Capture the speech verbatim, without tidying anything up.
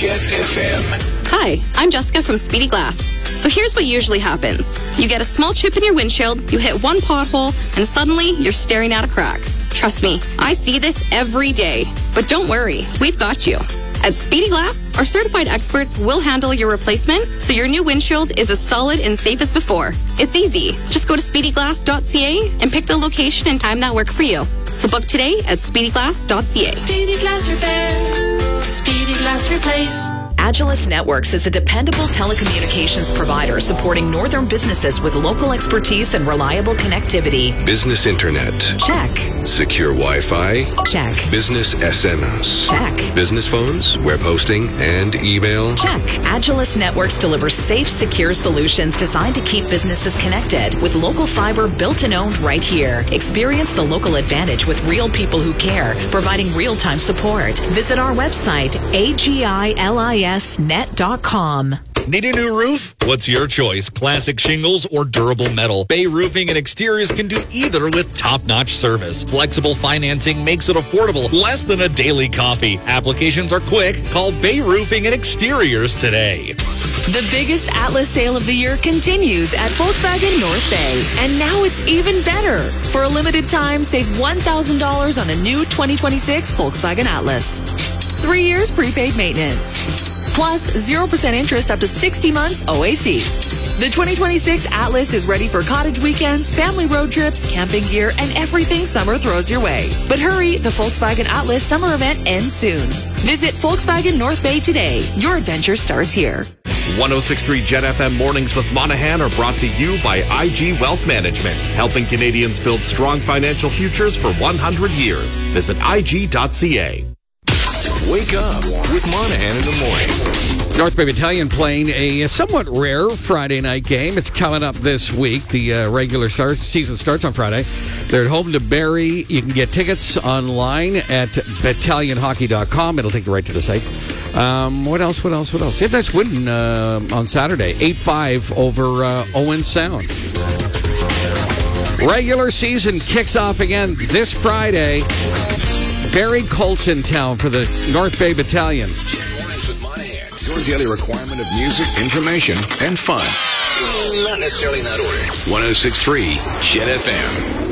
Jet F M. Hi, I'm Jessica from Speedy Glass. So here's what usually happens. You get a small chip in your windshield, you hit one pothole, and suddenly you're staring at a crack. Trust me, I see this every day. But don't worry, we've got you. At Speedy Glass, our certified experts will handle your replacement so your new windshield is as solid and safe as before. It's easy. Just go to speedy glass dot c a and pick the location and time that work for you. So book today at speedy glass dot c a. Speedy Glass Repair. Speedy Glass Replace. Agilus Networks is a dependable telecommunications provider supporting northern businesses with local expertise and reliable connectivity. Business internet. Check. Secure Wi-Fi. Check. Business S M S. Check. Business phones, web hosting, and email. Check. Agilus Networks delivers safe, secure solutions designed to keep businesses connected with local fiber built and owned right here. Experience the local advantage with real people who care, providing real-time support. Visit our website, A G I L I S net dot com. Need a new roof? What's your choice? Classic shingles or durable metal? Bay Roofing and Exteriors can do either with top-notch service. Flexible financing makes it affordable, less than a daily coffee. Applications are quick. Call Bay Roofing and Exteriors today. The biggest Atlas sale of the year continues at Volkswagen North Bay. And now it's even better. For a limited time, save one thousand dollars on a new twenty twenty-six Volkswagen Atlas. Three years prepaid maintenance. Plus, zero percent interest up to sixty months O A C. The twenty twenty-six Atlas is ready for cottage weekends, family road trips, camping gear, and everything summer throws your way. But hurry, the Volkswagen Atlas summer event ends soon. Visit Volkswagen North Bay today. Your adventure starts here. one oh six point three Jet F M Mornings with Monahan are brought to you by I G Wealth Management, helping Canadians build strong financial futures for one hundred years. Visit I G dot C A. Wake up with Monahan in the morning. North Bay Battalion playing a somewhat rare Friday night game. It's coming up this week. The uh, regular start, season starts on Friday. They're at home to Barrie. You can get tickets online at battalion hockey dot com. It'll take you right to the site. Um, what else? What else? What else? Yeah, nice win uh, on Saturday. eight five over uh, Owen Sound. Regular season kicks off again this Friday. Barrie Colson Town for the North Bay Battalion. Mornings with Monahan. Your daily requirement of music, information, and fun. Not necessarily in that order. one oh six point three Jet F M.